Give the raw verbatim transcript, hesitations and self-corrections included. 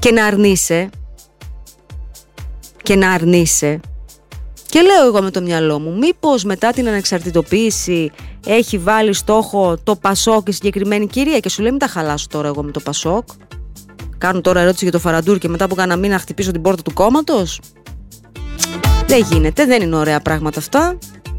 και να αρνείσαι και να αρνείσαι. Και λέω εγώ με το μυαλό μου, μήπως μετά την ανεξαρτητοποίηση έχει βάλει στόχο το Πασόκ η συγκεκριμένη κυρία και σου λέει μην τα χαλάσω τώρα εγώ με το Πασόκ. Κάνουν τώρα ερώτηση για το Φαραντούρ και μετά από κάνα μήνα χτυπήσω την πόρτα του κόμματος. Δεν γίνεται, δεν είναι ωραία πράγματα αυτά.